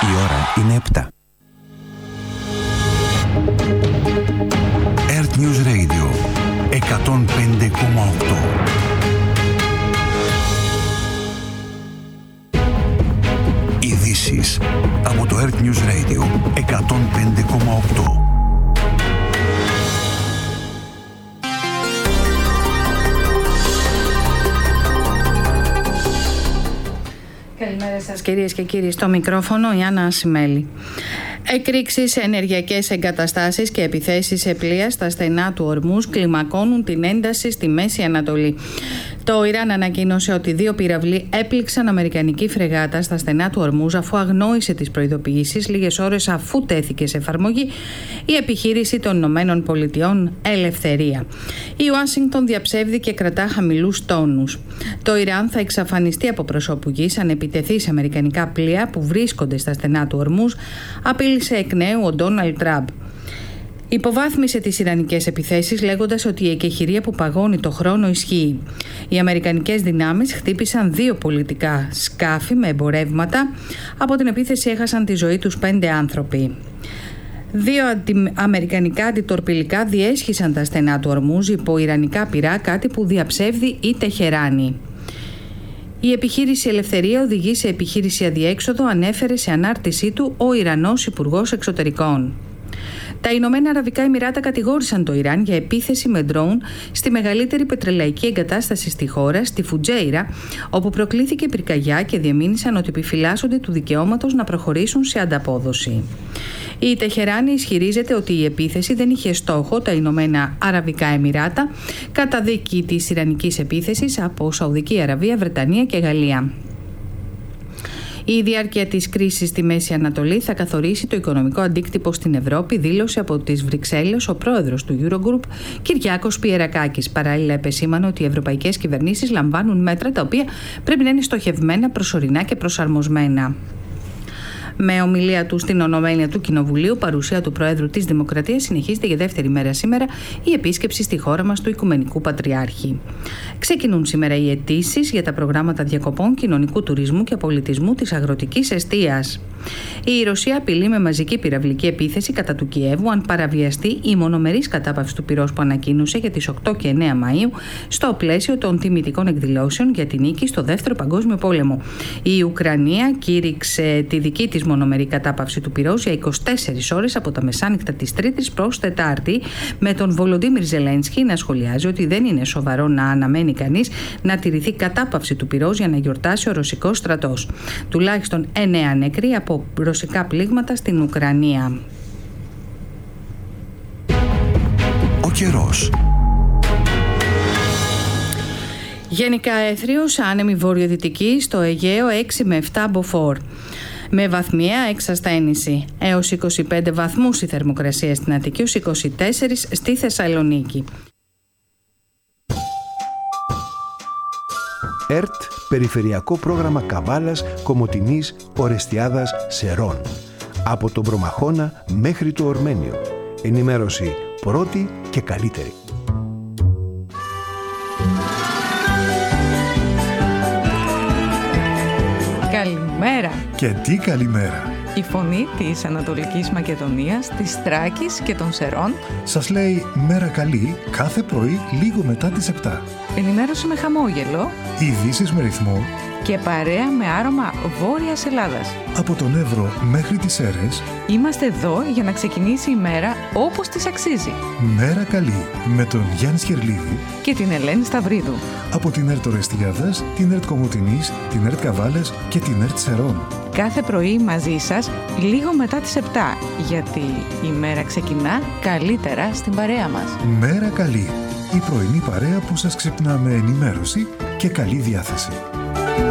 Η ώρα είναι 7. Earth News Radio 105,8. Ειδήσεις από το Earth News Radio 105,8. Καλημέρα σας κυρίες και κύριοι, στο μικρόφωνο η Άννα Ασημέλη. Εκρήξεις σε ενεργειακές εγκαταστάσεις και επιθέσεις σε πλοία στα στενά του Ορμούζ κλιμακώνουν την ένταση στη Μέση Ανατολή. Το Ιράν ανακοίνωσε ότι 2 πυραυλοί έπληξαν αμερικανική φρεγάτα στα στενά του Ορμούζ αφού αγνόησε τις προειδοποιήσεις λίγες ώρες αφού τέθηκε σε εφαρμογή η επιχείρηση των Ηνωμένων Πολιτειών Ελευθερία. Η Ουάσιγκτον διαψεύδει και κρατά χαμηλούς τόνους. Το Ιράν θα εξαφανιστεί από προσώπου γης αν επιτεθεί σε αμερικανικά πλοία που βρίσκονται στα στενά του Ορμούζ, απείλησε εκ νέου ο Ντόναλντ Τραμπ. Υποβάθμισε τις ιρανικές επιθέσεις λέγοντας ότι η εκεχηρία που παγώνει το χρόνο ισχύει. Οι αμερικανικές δυνάμεις χτύπησαν 2 πολιτικά σκάφη με εμπορεύματα. Από την επίθεση έχασαν τη ζωή τους 5 άνθρωποι. 2 αμερικανικά αντιτορπιλικά διέσχισαν τα στενά του Ορμούζ υπό ιρανικά πυρά, κάτι που διαψεύδει η Τεχεράνη. Η επιχείρηση Ελευθερία οδηγεί σε επιχείρηση αδιέξοδο, ανέφερε σε ανάρτησή του ο Ιρανός Υπουργός Εξωτερικών. Τα Ηνωμένα Αραβικά Εμιράτα κατηγόρησαν το Ιράν για επίθεση με ντρόουν στη μεγαλύτερη πετρελαϊκή εγκατάσταση στη χώρα, στη Φουτζέιρα, όπου προκλήθηκε πυρκαγιά και διαμήνυσαν ότι επιφυλάσσονται του δικαιώματος να προχωρήσουν σε ανταπόδοση. Η Τεχεράνη ισχυρίζεται ότι η επίθεση δεν είχε στόχο τα Ηνωμένα Αραβικά Εμιράτα, καταδίκη της ιρανικής επίθεσης από Σαουδική Αραβία, Βρετανία και Γαλλία. Η διάρκεια της κρίσης στη Μέση Ανατολή θα καθορίσει το οικονομικό αντίκτυπο στην Ευρώπη, δήλωσε από τις Βρυξέλλες ο πρόεδρος του Eurogroup, Κυριάκος Πιερακάκης. Παράλληλα, επεσήμανε ότι οι ευρωπαϊκές κυβερνήσεις λαμβάνουν μέτρα τα οποία πρέπει να είναι στοχευμένα, προσωρινά και προσαρμοσμένα. Με ομιλία του στην Ολομέλεια του Κοινοβουλίου, παρουσία του Προέδρου της Δημοκρατίας, συνεχίζεται για δεύτερη μέρα σήμερα η επίσκεψη στη χώρα μας του Οικουμενικού Πατριάρχη. Ξεκινούν σήμερα οι αιτήσεις για τα προγράμματα διακοπών, κοινωνικού τουρισμού και πολιτισμού της αγροτικής εστίας. Η Ρωσία απειλεί με μαζική πυραυλική επίθεση κατά του Κιέβου αν παραβιαστεί η μονομερής κατάπαυση του πυρός που ανακοίνωσε για τις 8 και 9 Μαΐου στο πλαίσιο των τιμητικών εκδηλώσεων για την νίκη στο Δεύτερο Παγκόσμιο Πόλεμο. Η Ουκρανία κήρυξε τη δική της μονομερή κατάπαυση του πυρός για 24 ώρες από τα μεσάνυχτα της Τρίτης προς Τετάρτη, με τον Βολοντίμιρ Ζελένσκι να σχολιάζει ότι δεν είναι σοβαρό να αναμένει κανείς να τηρηθεί κατάπαυση του πυρός για να γιορτάσει ο ρωσικός στρατός. Τουλάχιστον 9 νεκροί από ρωσικά πλήγματα στην Ουκρανία. Ο καιρός. Γενικά έθριος, άνεμη βορειοδυτική, στο Αιγαίο 6 με 7 μποφόρ. Με βαθμιαία εξασθένηση. Έως 25 βαθμούς η θερμοκρασία στην Αττική, 24 στη Θεσσαλονίκη. ΕΡΤ, Περιφερειακό Πρόγραμμα Καβάλας, Κομοτηνής, Ορεστιάδας, Σερών. Από τον Προμαχώνα μέχρι το Ορμένιο. Ενημέρωση πρώτη και καλύτερη. Καλημέρα. Και τι καλημέρα. Η φωνή της Ανατολικής Μακεδονίας, της Θράκης και των Σερών σας λέει μέρα καλή κάθε πρωί λίγο μετά τις 7. Ενημέρωση με χαμόγελο, ειδήσεις με ρυθμό και παρέα με άρωμα Βόρειας Ελλάδας. Από τον Εύρο μέχρι τις Σέρρες είμαστε εδώ για να ξεκινήσει η μέρα όπως της αξίζει. Μέρα καλή με τον Γιάννη Σχερλίδη και την Ελένη Σταυρίδου. Από την ΕΡΤ Ορεστιάδας, την ΕΡΤ Κομοτηνής, την ΕΡΤ Καβάλας και την ΕΡΤ Σερών. Κάθε πρωί μαζί σας λίγο μετά τις 7, γιατί η μέρα ξεκινά καλύτερα στην παρέα μας. Μέρα καλή, η πρωινή παρέα που σας ξυπνά με ενημέρωση και καλή διάθεση.